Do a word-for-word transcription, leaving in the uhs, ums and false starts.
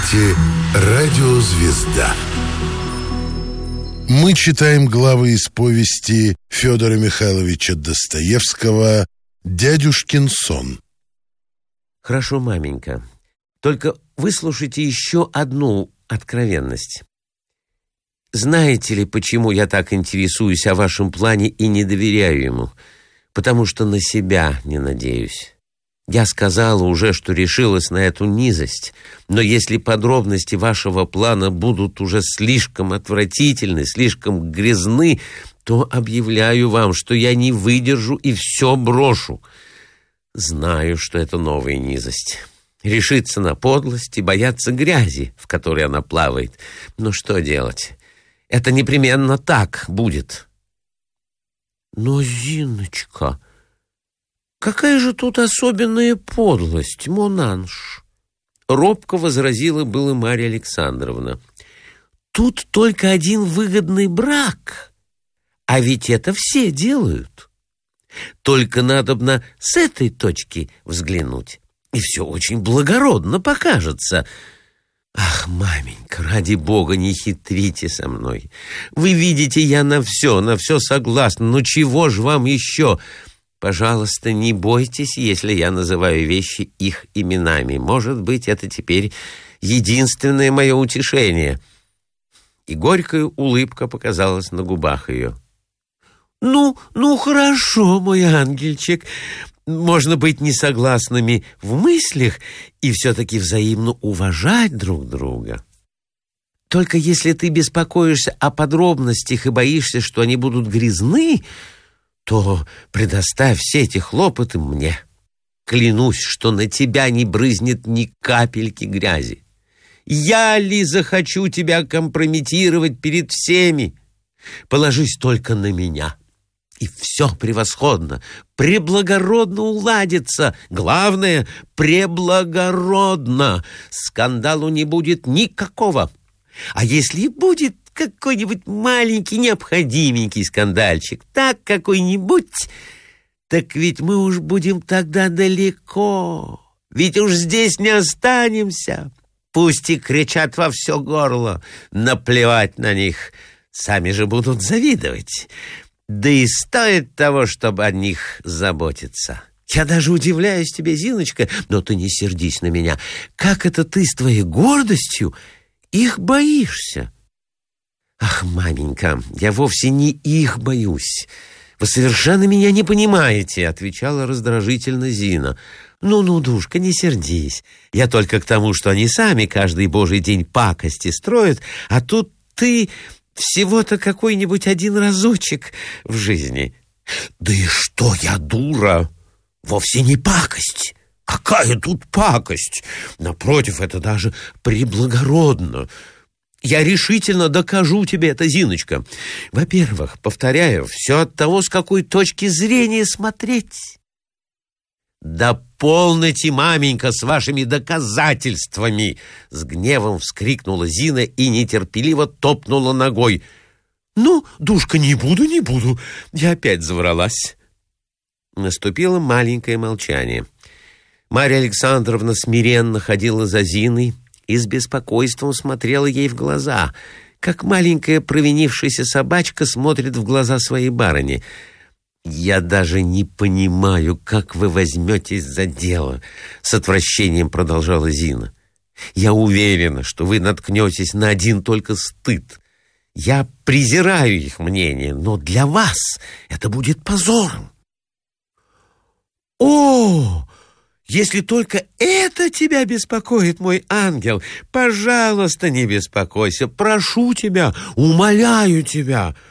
слушаете «Радиозвезда». Мы читаем главы из повести Федора Михайловича Достоевского «Дядюшкин сон». Хорошо, маменька. Только выслушайте еще одну откровенность. Знаете ли, почему я так интересуюсь о вашем плане и не доверяю ему? Потому что на себя не надеюсь. Я сказала уже, что решилась на эту низость, но если подробности вашего плана будут уже слишком отвратительны, слишком грязны, то объявляю вам, что я не выдержу и все брошу. Знаю, что это новая низость. Решиться на подлость и бояться грязи, в которой она плавает. Но что делать? Это непременно так будет. Но, Зиночка, какая же тут особенная подлость, монанж? Робко возразила была Марья Александровна. Тут только один выгодный брак, а ведь это все делают. Только надобно с этой точки взглянуть, и все очень благородно покажется. Ах, маменька, ради бога, не хитрите со мной. Вы видите, я на все, на все согласна. Ну чего ж вам еще? Пожалуйста, не бойтесь, если я называю вещи их именами. Может быть, это теперь единственное мое утешение. И горькая улыбка показалась на губах ее. Ну, ну хорошо, мой ангельчик. Можно быть несогласными в мыслях и все-таки взаимно уважать друг друга. Только если ты беспокоишься о подробностях и боишься, что они будут грязны, то предоставь все эти хлопоты мне. Клянусь, что на тебя не брызнет ни капельки грязи. Я ли захочу тебя компрометировать перед всеми? Положись только на меня. И все превосходно, преблагородно уладится. Главное, преблагородно. Скандалу не будет никакого. А если будет какой-нибудь маленький необходименький скандальчик, так какой-нибудь, так ведь мы уж будем тогда далеко. Ведь уж здесь не останемся. Пусть и кричат во все горло, наплевать на них. Сами же будут завидовать. Да и стоит того, чтобы о них заботиться. Я даже удивляюсь тебе, Зиночка, но ты не сердись на меня. Как это ты с твоей гордостью их боишься? Ах, маменька, я вовсе не их боюсь. Вы совершенно меня не понимаете, отвечала раздражительно Зина. Ну-ну, душка, не сердись. Я только к тому, что они сами каждый божий день пакости строят, а тут ты... всего-то какой-нибудь один разочек в жизни. Да и что я, дура? Вовсе не пакость. Какая тут пакость? Напротив, это даже преблагородно. Я решительно докажу тебе это, Зиночка. Во-первых, повторяю, все от того, с какой точки зрения смотреть. Да полноте, маменька, с вашими доказательствами! С гневом вскрикнула Зина и нетерпеливо топнула ногой. Ну, душка, не буду, не буду. Я опять завралась. Наступило маленькое молчание. Марья Александровна смиренно ходила за Зиной и с беспокойством смотрела ей в глаза, как маленькая провинившаяся собачка смотрит в глаза своей барыни. «Я даже не понимаю, как вы возьметесь за дело», — с отвращением продолжала Зина. «Я уверена, что вы наткнетесь на один только стыд. Я презираю их мнение, но для вас это будет позором». «О, если только это тебя беспокоит, мой ангел, пожалуйста, не беспокойся, прошу тебя, умоляю тебя».